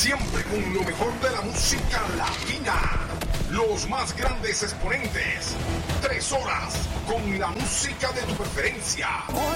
Siempre con lo mejor de la música latina. Los más grandes exponentes. 3 horas con la música de tu preferencia.